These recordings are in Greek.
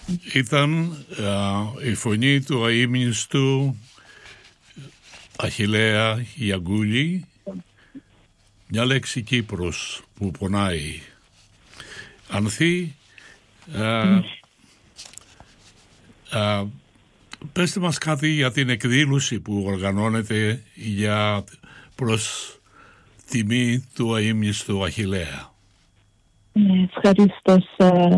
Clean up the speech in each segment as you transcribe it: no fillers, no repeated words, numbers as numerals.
ήταν η φωνή του αείμνηστου Αχιλλέα Γιαγκούλη, μια λέξη Κύπρος που πονάει. Ανθή, πέστε μας κάτι για την εκδήλωση που οργανώνεται προς τιμή του αείμνηστου Αχιλλέα. Ευχαριστώ,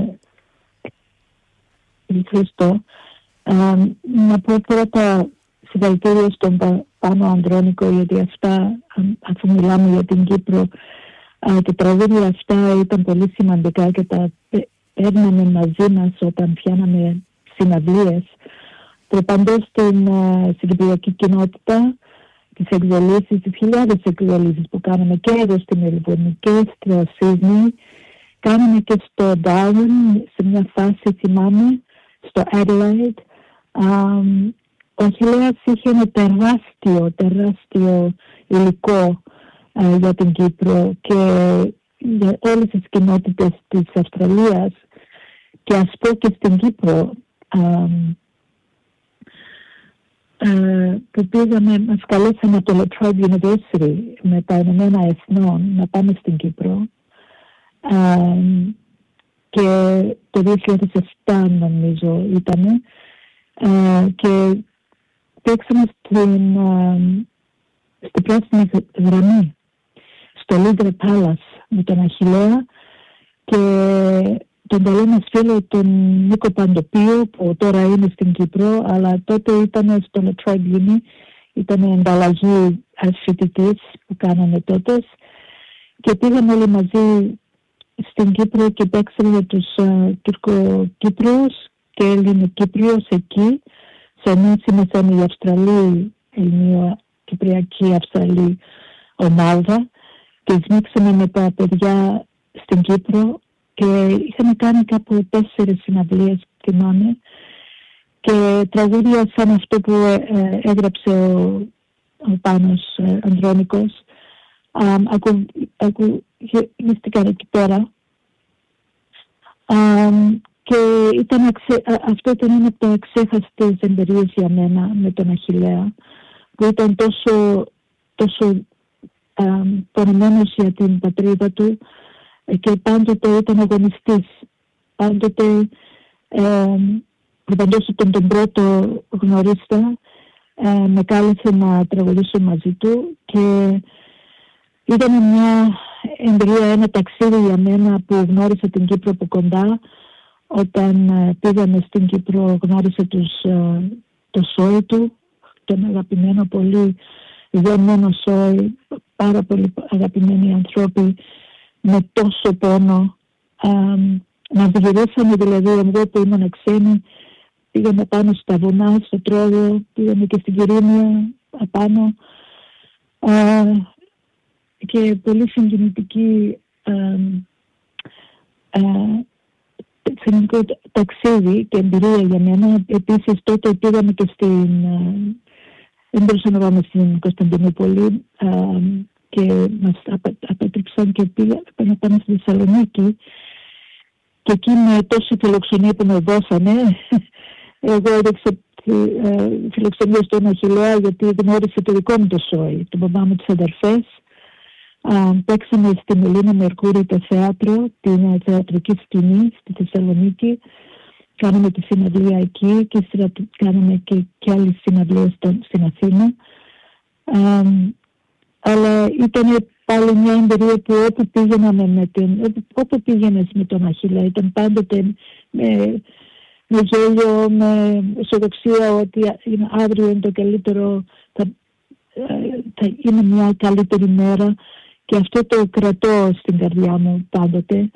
Χριστό. Να πω πρώτα συγχαρητήρια στον Πάνο Ανδρώνικο, γιατί αυτά, αφού μιλάμε για την Κύπρο, τα τραγούδια αυτά ήταν πολύ σημαντικά και τα παίρναμε μαζί μας όταν πιάναμε συναυλίες. Προπαντός στην κυπριακή κοινότητα, τις εκδηλώσεις, τις χιλιάδες εκδηλώσεις που κάναμε και εδώ στη Μελβούρνη και στο Σίδνεϊ, κάναμε και στο Darwin, σε μια φάση θυμάμαι, στο Adelaide. Ο Αχιλλέας είχε ένα τεράστιο υλικό για την Κύπρο και για όλες τις κοινότητες της Αυστραλίας, και ας πω και στην Κύπρο, που πήγαμε, μας καλέσαμε από το La Trobe University με τα Ηνωμένα Εθνών να πάμε στην Κύπρο, και το 2007 νομίζω ήταν, και παίξαμε στην πράσινη γραμμή στο Leader Palace με τον Αχιλλέα και τον καλό μας φίλο τον Νίκο Παντοπίο, που τώρα είναι στην Κύπρο, αλλά τότε ήταν στο La Trobe Uni, ήταν ανταλλαγή φοιτητής που κάνανε τότε, και πήγαμε όλοι μαζί στην Κύπρο και παίξαμε με τους Τουρκοκύπριους και Ελληνοκύπριους εκεί, σε μια συμμετέχει η Αυστραλή, Ελληνο-Κυπριακή Αυστραλή ομάδα, και σμίξαμε με τα παιδιά στην Κύπρο και είχαμε κάνει κάπου 4 συναυλίες, θυμάμαι, και τραγούδια σαν αυτό που έγραψε ο Πάνος Ανδρώνικος. Ακούστηκαν εκεί πέρα, και αυτό ήταν ένα από τα αξέχαστες εμπειρίες για μένα με τον Αχιλλέα, που ήταν τόσο πονημένος για την πατρίδα του και πάντοτε ήταν αγωνιστής. Πάντοτε προπαντός ήταν τον πρώτο γνωρίστα, με κάλεσε να τραγουδήσω μαζί του, και ήταν μια εμπειρία, ένα ταξίδι για μένα που γνώρισα την Κύπρο από κοντά. Όταν πήγαμε στην Κύπρο γνώρισα το σόι του, τον αγαπημένο πολύ γεμμένο σόι, πάρα πολύ αγαπημένοι άνθρωποι με τόσο πόνο. Μας γυρίσαμε, δηλαδή εγώ που ήμουν ξένη, πήγαμε πάνω στα βουνά, στο Τρόγο, πήγαμε και στην Κυρίμια απάνω, και πολύ συγκινητική ταξίδι και εμπειρία για μένα. Επίσης τότε πήγαμε και δεν μπορούσα να πάμε στην Κωνσταντινούπολη, και μας απέτρεψαν και πήγαμε πάνω στη Θεσσαλονίκη, και εκεί με τόση φιλοξενία που με δώσανε, εγώ έδειξα φιλοξενία στον Αχιλλέα, γιατί γνώρισε το δικό μου το σόι, τον μπαμπά μου, τις αδερφές. Παίξαμε στη Μελίνα Μερκούρη το θέατρο, την θεατρική σκηνή στη Θεσσαλονίκη. Κάναμε τη συναυλία εκεί και κάναμε και άλλες συναυλίες στην Αθήνα. Αλλά ήταν πάλι μια εμπειρία που όπου πήγαινες με τον Αχιλλέα, ήταν πάντοτε με γέλιο, με αισιοδοξία ότι αύριο είναι το καλύτερο, θα είναι μια καλύτερη μέρα, και αυτό το κρατώ στην καρδιά μου πάντοτε.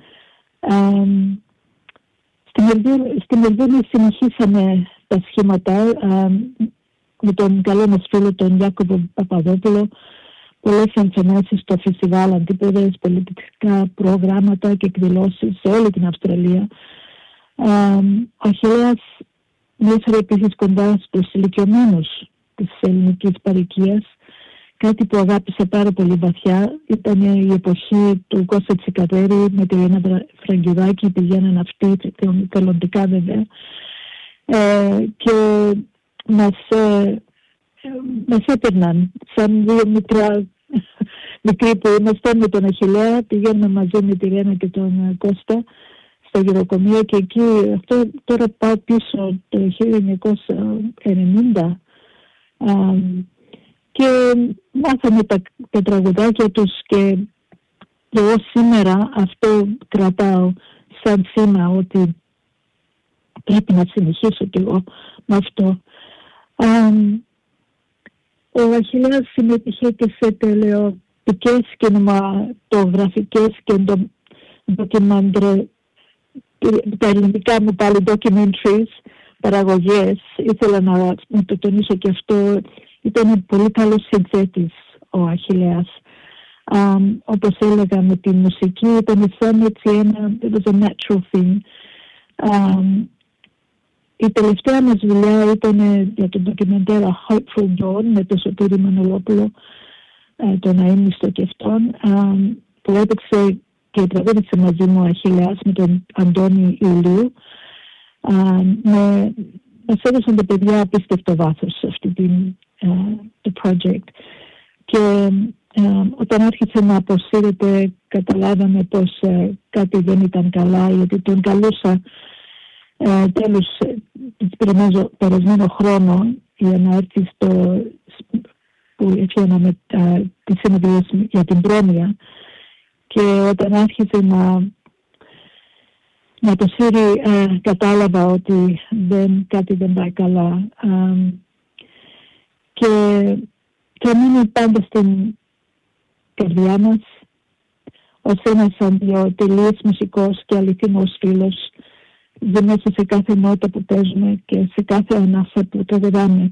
Στη Μελβούρνη συνεχίσαμε τα σχήματα με τον καλό μας φίλο τον Ιάκωβο Παπαδόπουλο, πολλές εμφανίσεις στο φεστιβάλ Αντίποδες, πολιτικά προγράμματα και εκδηλώσεις σε όλη την Αυστραλία. Ο Αχιλλέας με έφερε επίσης κοντά στους ηλικιωμένους της ελληνικής παροικίας. κάτι που αγάπησα πάρα πολύ βαθιά ήταν η εποχή του Κώστα Τσικατέρη με τη Λένα Φραγκιδάκη, πηγαίναν αυτοί θελοντικά βέβαια, και μας έπαιρναν σαν δύο μικροί που ήμασταν με τον Αχιλλέα, πηγαίνουμε μαζί με τη Λένα και τον Κώστα στα γυροκομεία, και εκεί, αυτό τώρα πάω πίσω το 1990, και μάθαμε τα τραγουδάκια τους, και εγώ σήμερα αυτό κρατάω σαν σήμα ότι πρέπει να συνεχίσω κι εγώ με αυτό. Ο Αχιλλέας συμμετείχε και σε τηλεοπτικές κινηματογραφικές και ντοκιμαντρε, τα ελληνικά μου πάλι documentaries, παραγωγές. Ήθελα να το τονίσω και αυτό. Ήταν πολύ καλός συνθέτης ο Αχιλλέας. Όπως έλεγα, με τη μουσική ήταν σαν έτσι it was a natural thing. Η τελευταία μας δουλειά ήταν για τον ντοκιμαντέρα Hopeful Dawn με τον Σωτήρη Μανολόπουλο, τον αείμνηστο και αυτόν, που έπαιξε και τραγούδισε μαζί μου ο Αχιλλέας με τον Αντώνη Ιουλίου. Μας έδωσαν τα παιδιά απίστευτο βάθος σε αυτή το project, και όταν άρχισε να αποσύρεται καταλάβαμε πως κάτι δεν ήταν καλά, γιατί τον καλούσα τέλος περασμένο χρόνο για να έρθει που έφτιαναμε τις συνεδρίες για την πρόνοια, και όταν άρχισε να αποσύρει κατάλαβα ότι κάτι δεν πάει καλά, και θα μείνει πάντα στην καρδιά μας ως ένας αντιοτελής μουσικός και αληθινός φίλος, μέσα σε κάθε νότα που παίζουμε και σε κάθε ανάσα που τραγουδάμε.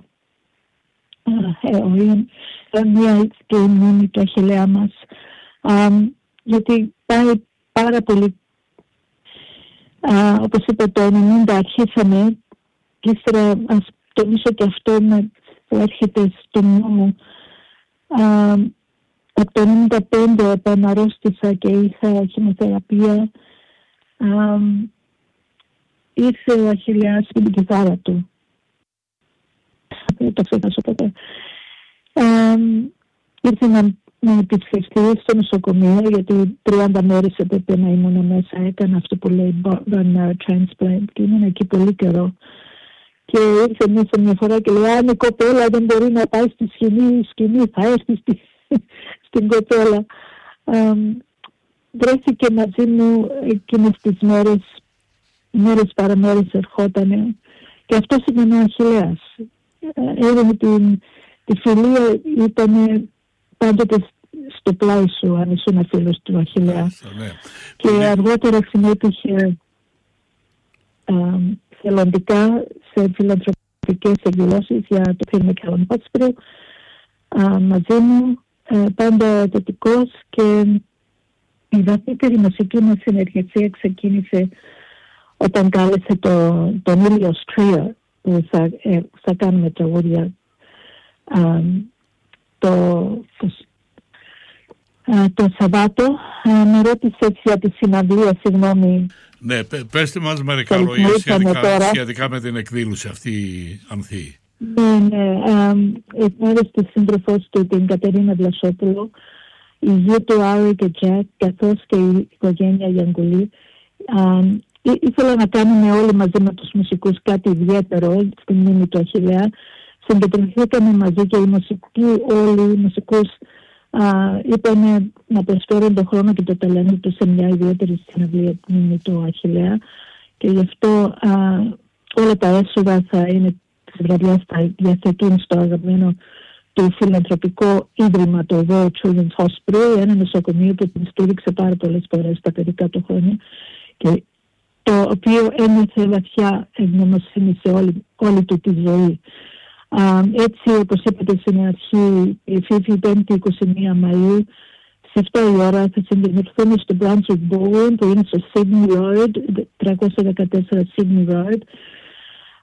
Μια και η μνήμη του Αχιλλέα μας, γιατί πάει πάρα πολύ, όπως είπα, το 90 αρχίσαμε, και ύστερα ας τονίσω και αυτό που έρχεται στο νου μου. Από το 95 επαναρρώστησα και είχα χημοθεραπεία. Ήρθε ο Αχιλλέας με την κιθάρα του. Δεν το ξεχάσω ποτέ. Ήρθε να επισκεφτεί στο νοσοκομείο, γιατί 30 μέρες έπρεπε να ήμουν μέσα. Έκανα αυτό που λέει bone marrow transplant, και ήμουν εκεί πολύ καιρό. Και ήρθε μέσα μια φορά και λέει: αν η κοπέλα δεν μπορεί να πάει στη σκηνή, θα έρθει στην κοπέλα. Βρέθηκε μαζί μου εκείνες τις μέρες παραμέρες ερχότανε, και αυτός ήταν ο Αχιλλέας. Έδινε τη φιλία, ήταν πάντοτε στο πλάι σου αν ήσουν φίλος του Αχιλλέα. Και αργότερα συμμετείχε θελοντικά σε φιλανθρωπικές εκδηλώσεις για το Peter MacCallum Hospital μαζί μου, πάντα αιτητικός, και η βαθύτερη μουσική μας συνεργασία ξεκίνησε όταν κάλεσε τον Ήλιο Στρία, που θα κάνουμε τραγούδια το Σαββάτο. Με ρώτησε για τη συναυλία, συγγνώμη. Ναι, πέστε μας μερικά λόγια σχετικά με την εκδήλωση αυτή, Ανθή. Ναι. Εκ μέρους της σύντροφός του, την Κατερίνα Βλασόπουλο, η γη του Άρη και Τζακ, καθώς και η οικογένεια Γιανγκουλή, ήθελα να κάνουμε όλοι μαζί με τους μουσικούς κάτι ιδιαίτερο στη μνήμη του Αχιλλέα. Συγκεντρωθήκαμε μαζί και οι μουσικοί, όλοι οι μουσικούς είπαν να προσφέρουν τον χρόνο και το ταλέντο τους σε μια ιδιαίτερη συναυλία τη μνήμη του Αχιλλέα, και γι' αυτό όλα τα έσοδα θα είναι της βραδιάς, θα διαθετούν στο αγαπημένο του φιλανθρωπικό ίδρυμα, το Royal Children's Hospital, ένα νοσοκομείο που την στήριξε πάρα πολλές φορές τα παιδικά του χρόνια, και το οποίο ένιωθε βαθιά ευγνωμοσύνη σε όλη του τη ζωή. Έτσι, όπως είπατε στην αρχή, η Φίφη 5η 21 Μαΐου, σε 7 η ώρα θα συγκεντρωθούν στο Brunswick Ballroom, που είναι στο Sydney Road, 314 Sydney Road.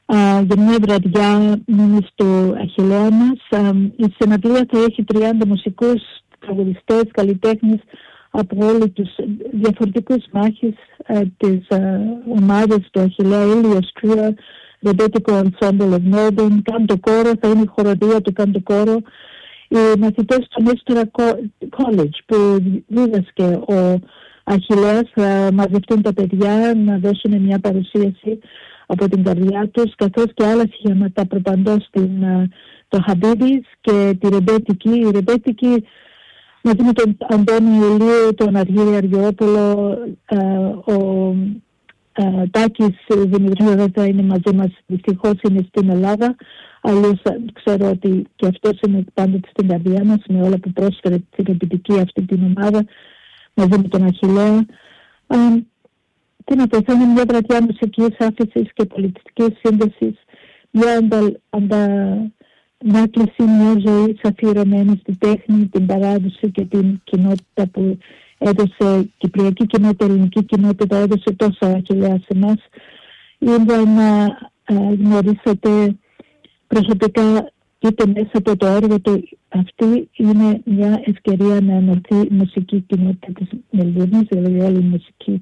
για μια βραδιά μείνει στο Αχιλλέα μας. Η συναυλία θα έχει 30 μουσικούς, τραγουδιστές, καλλιτέχνες από όλους τους διαφορετικούς μάχες της ομάδας του Αχιλλέα, Ήλιος Τρίο, Ρεμπέτικο Ensemble of Melbourne, Κάντο Κόρο, θα είναι η χοροδία του Κάντο Κόρο. Οι μαθητές του Νέστορα College που δίδασκε ο Αχιλλέας θα μαζευτούν τα παιδιά να δώσουν μια παρουσίαση από την καρδιά τους, καθώς και άλλα σχήματα προπαντός το Χαμπίμπις και τη Ρεμπέτικη. Η Ρεμπέτικη μαζί με τον Αντώνη Ηλίου, τον Αργύρη Αργιόπουλο, ο Τάκης Δημητρίου δεν θα είναι μαζί μας, δυστυχώς είναι στην Ελλάδα, αλλιώς ξέρω ότι και αυτός είναι πάντοτε στην καρδιά μας με όλα που πρόσφερε την Ρεμπέτικη αυτή την ομάδα μαζί με τον Αχιλλέα. Τι να πω, θα είναι μια βραδιά μουσικής άφησης και πολιτιστικής σύνδεσης, μια ανάκληση μια ζωή αφιερωμένη στη τέχνη, την παράδοση και την κοινότητα που έδωσε, κυπριακή κοινότητα, ελληνική κοινότητα, έδωσε τόσα Αχιλλέα σε εμάς. Είδα να γνωρίσετε προσωπικά είτε μέσα από το έργο του. Αυτή είναι μια ευκαιρία να ενωθεί η μουσική κοινότητα της Μελβούρνης, δηλαδή όλη η μουσική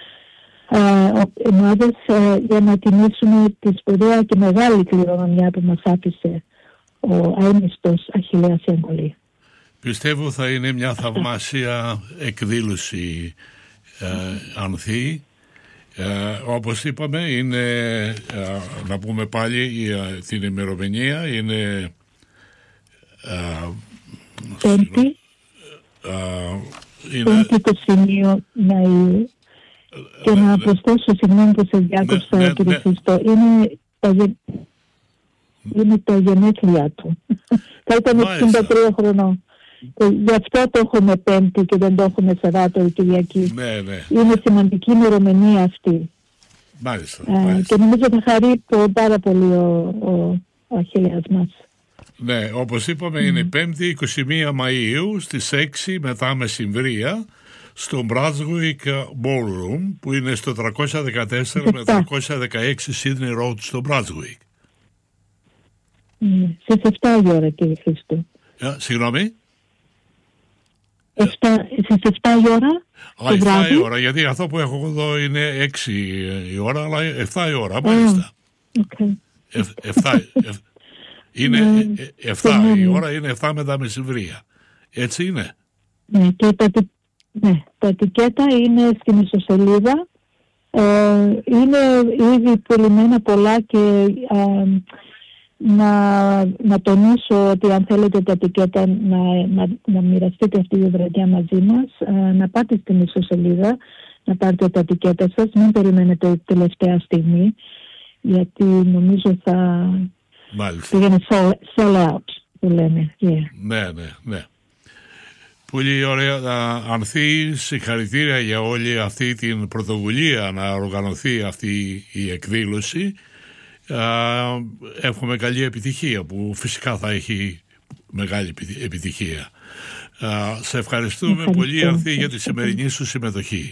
ομάδες, για να τιμήσουμε τη σπουδαία και μεγάλη κληρονομιά που μας άφησε ο αείμνηστος Αχιλλέας Ιαγκολή. Πιστεύω θα είναι μια θαυμάσια εκδήλωση, Ανθή. Όπως είπαμε, είναι, να πούμε πάλι την ημερομηνία, είναι Πέμπτη 21 Μαΐου. Και να προσθέσω, συγγνώμη που σε διάκοψα, κύριε Χριστό, είναι τα γενέθλιά του. Θα ήταν 63 χρονών. Γι' αυτό το έχουμε Πέμπτη και δεν το έχουμε Σαββάτο ή Κυριακή. Είναι σημαντική ημερομηνία αυτή. Μάλιστα. Και νομίζω θα χαρεί πάρα πολύ ο Αχιλλέας μας. Ναι, όπως είπαμε, είναι Πέμπτη 21 Μαΐου στις 6 μετά μεσημβρία στο Brunswick Ballroom, που είναι στο 314 με 316 Sydney Road στο Brunswick. Στις 7 η ώρα, κύριε Χρήστο. Συγγνώμη? Στις 7 η ώρα. 7 η ώρα, γιατί αυτό που έχω εδώ είναι 6 η ώρα, αλλά 7 η ώρα, μάλιστα. 7 η ώρα, είναι 7 μετά μεσημβρία. Έτσι είναι? Ναι, και τα ετικέτα είναι στην ιστοσελίδα. Είναι ήδη πουλημένα πολλά και να τονίσω ότι αν θέλετε τα ετικέτα να μοιραστείτε αυτή τη βραδιά μαζί μας, να πάτε στην ιστοσελίδα, να πάρετε τα ετικέτα σας, μην περιμένετε τελευταία στιγμή, γιατί νομίζω θα πήγαινε sell out που λέμε. Ναι. Πολύ ωραία. Ανθή, συγχαρητήρια για όλη αυτή την πρωτοβουλία να οργανωθεί αυτή η εκδήλωση. Εύχομαι καλή επιτυχία, που φυσικά θα έχει μεγάλη επιτυχία. Σε ευχαριστούμε πολύ, Ανθή, για τη σημερινή σου συμμετοχή.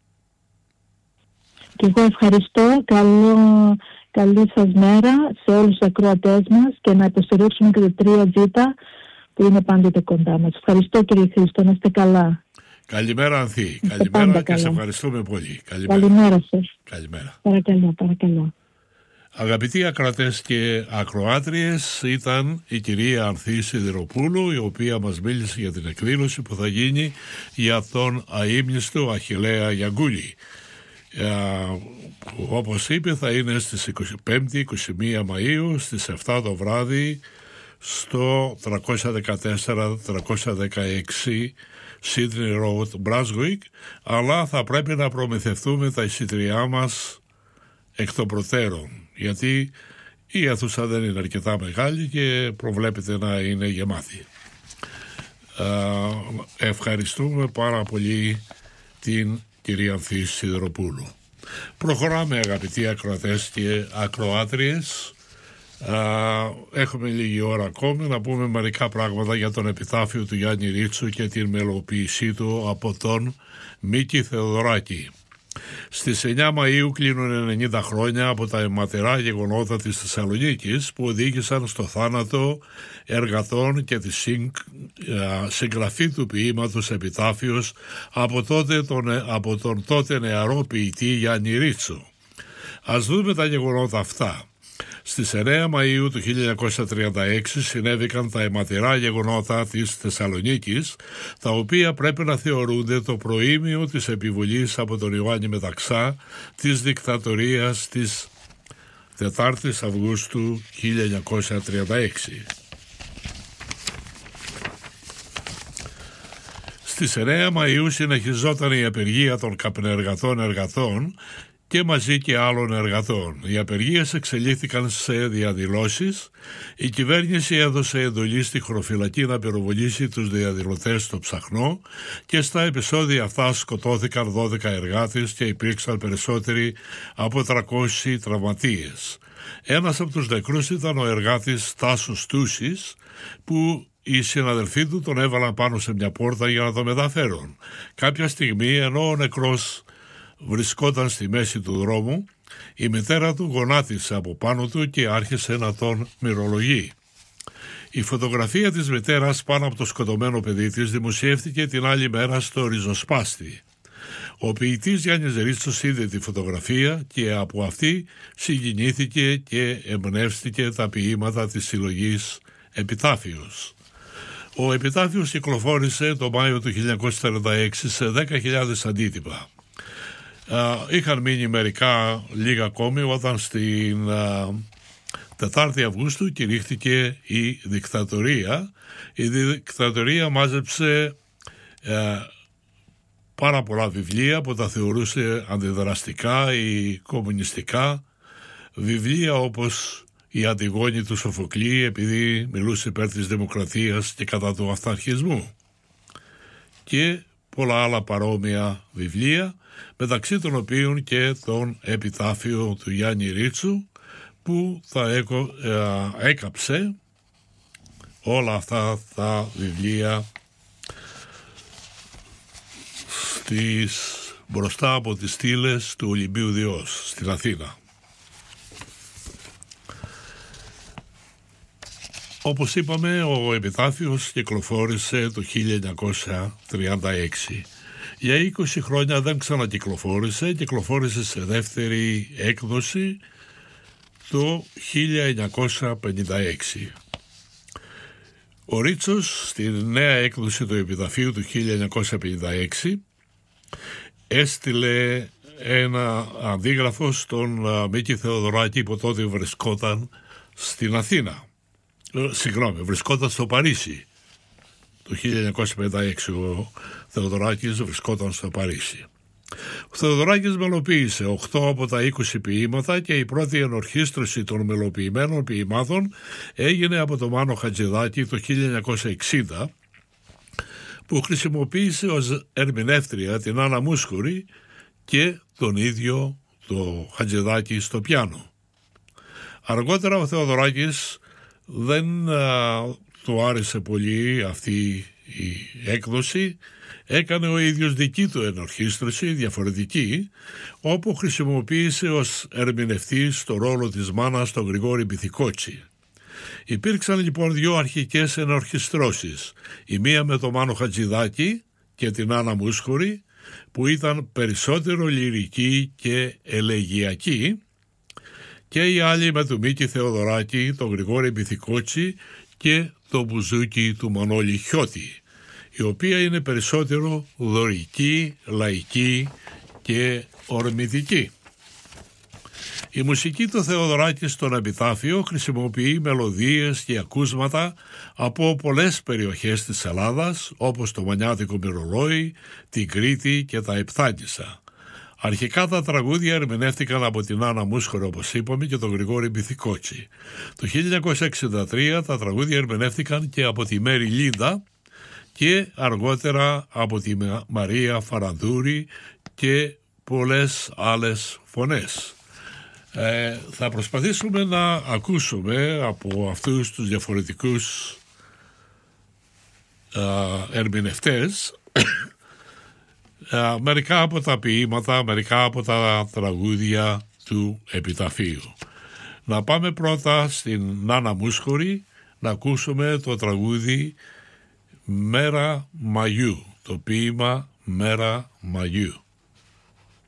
Και εγώ ευχαριστώ. Καλή σας μέρα σε όλους τους ακροατές μας και να υποστηρίξουμε και το 3G που είναι πάντοτε κοντά μας. Ευχαριστώ, κύριε Χρήστο, να είστε καλά. Καλημέρα, Ανθή. Καλημέρα και σε ευχαριστούμε πολύ. Καλημέρα σας. Καλημέρα. Παρακαλώ. Αγαπητοί ακροατές και ακροάτριες, ήταν η κυρία Ανθή Σιδηροπούλου, η οποία μας μίλησε για την εκδήλωση που θα γίνει για τον αείμνηστο Αχιλλέα Ιαγκούλη. Όπως είπε, θα είναι στις 25-21 Μαΐου στις 7 το βράδυ στο 314-316 Sydney Road, Brunswick, αλλά θα πρέπει να προμηθευτούμε τα εισιτήριά μας εκ των προτέρων, γιατί η αίθουσα δεν είναι αρκετά μεγάλη και προβλέπεται να είναι γεμάτη. Ευχαριστούμε πάρα πολύ την κυρία Ανθή Σιδηροπούλου. Προχωράμε, αγαπητοί ακροατές και ακροάτριες. Έχουμε λίγη ώρα ακόμη να πούμε μερικά πράγματα για τον επιτάφιο του Γιάννη Ρίτσου και την μελοποίησή του από τον Μίκη Θεοδωράκη. Στις 9 Μαΐου κλείνουν 90 χρόνια από τα αιματηρά γεγονότα της Θεσσαλονίκης που οδήγησαν στο θάνατο εργατών και τη συγγραφή του ποίηματος Επιτάφιος από τον τότε νεαρό ποιητή Γιάννη Ρίτσο. Ας δούμε τα γεγονότα αυτά. Στις 9 Μαΐου του 1936 συνέβηκαν τα αιματηρά γεγονότα της Θεσσαλονίκης, τα οποία πρέπει να θεωρούνται το προήμιο της επιβολής από τον Ιωάννη Μεταξά της δικτατορίας της 4ης Αυγούστου 1936. Στις 9 Μαΐου συνεχιζόταν η απεργία των καπνεργατών εργατών και μαζί και άλλων εργατών. Οι απεργίες εξελίχθηκαν σε διαδηλώσεις. Η κυβέρνηση έδωσε εντολή στη χωροφυλακή να πυροβολήσει τους διαδηλωτές στο Ψαχνό και στα επεισόδια αυτά σκοτώθηκαν 12 εργάτες και υπήρξαν περισσότεροι από 300 τραυματίες. Ένας από τους νεκρούς ήταν ο εργάτης Τάσος Τούσης, που οι συναδελφοί του τον έβαλαν πάνω σε μια πόρτα για να το μεταφέρουν. Κάποια στιγμή, ενώ ο νεκρός βρισκόταν στη μέση του δρόμου, η μητέρα του γονάτισε από πάνω του και άρχισε να τον μυρολογεί. Η φωτογραφία της μητέρας πάνω από το σκοτωμένο παιδί της δημοσιεύτηκε την άλλη μέρα στο Ριζοσπάστη. Ο ποιητής Γιάννης Ρίτσος είδε τη φωτογραφία και από αυτή συγκινήθηκε και εμπνεύστηκε τα ποίηματα της συλλογής Επιτάφιος. Ο Επιτάφιος κυκλοφόρησε το Μάιο του 1946 σε 10.000 αντίτυπα. Είχαν μείνει μερικά λίγα ακόμη όταν στην 4η Αυγούστου κηρύχθηκε η δικτατορία. Η δικτατορία μάζεψε πάρα πολλά βιβλία που τα θεωρούσε αντιδραστικά ή κομμουνιστικά, βιβλία όπως η Αντιγόνη του Σοφοκλή, επειδή μιλούσε υπέρ της δημοκρατίας και κατά του αυταρχισμού, και πολλά άλλα παρόμοια βιβλία, μεταξύ των οποίων και τον Επιτάφιο του Γιάννη Ρίτσου, που θα έκαψε όλα αυτά τα βιβλία μπροστά από τις στήλες του Ολυμπίου Διός στην Αθήνα. Όπως είπαμε, ο Επιτάφιος κυκλοφόρησε το 1936. Για 20 χρόνια δεν ξανακυκλοφόρησε, κυκλοφόρησε σε δεύτερη έκδοση το 1956. Ο Ρίτσος στη νέα έκδοση του Επιταφείου του 1956 έστειλε ένα αντίγραφο στον Μίκη Θεοδωράκη που τότε βρισκόταν στην Αθήνα. Βρισκόταν στο Παρίσι. Το 1956 ο Θεοδωράκης βρισκόταν στο Παρίσι. Ο Θεοδωράκης μελοποίησε 8 από τα 20 ποίηματα και η πρώτη ενορχήστρωση των μελοποιημένων ποίηματων έγινε από τον Μάνο Χατζηδάκη το 1960, που χρησιμοποίησε ως ερμηνεύτρια την Άννα Μούσχουρη και τον ίδιο το Χατζηδάκη στο πιάνο. Αργότερα ο Θεοδωράκης δεν του άρεσε πολύ αυτή η έκδοση, έκανε ο ίδιος δική του ενορχήστρωση διαφορετική, όπου χρησιμοποίησε ως ερμηνευτής το ρόλο της μάνας τον Γρηγόρη Μπιθικότσι. Υπήρξαν λοιπόν 2 αρχικές ενορχιστρώσεις, η μία με τον Μάνο Χατζηδάκη και την Άννα Μούσχουρη, που ήταν περισσότερο λυρική και ελεγιακή, και η άλλη με τον Μίκη Θεοδωράκη, τον Γρηγόρη Μπιθικότσι και το μπουζούκι του Μανώλη Χιώτη, η οποία είναι περισσότερο δωρική, λαϊκή και ορμητική. Η μουσική του Θεοδωράκη στον Επιτάφιο χρησιμοποιεί μελωδίες και ακούσματα από πολλές περιοχές της Ελλάδας, όπως το Μανιάτικο Μυρολόι, την Κρήτη και τα Επτάνησα. Αρχικά τα τραγούδια ερμηνεύτηκαν από την Άννα Μούσχουρη, όπως είπαμε, και τον Γρηγόρη Μπιθικότσι. Το 1963 τα τραγούδια ερμηνεύτηκαν και από τη Μέρη Λίντα και αργότερα από τη Μαρία Φαρανδούρη και πολλές άλλες φωνές. Θα προσπαθήσουμε να ακούσουμε από αυτούς τους διαφορετικούς ερμηνευτές μερικά από τα ποίηματα, μερικά από τα τραγούδια του επιταφείου. Να πάμε πρώτα στην Νάνα Μούσχουρη να ακούσουμε το τραγούδι «Μέρα Μαγιού», το ποίημα «Μέρα Μαγιού».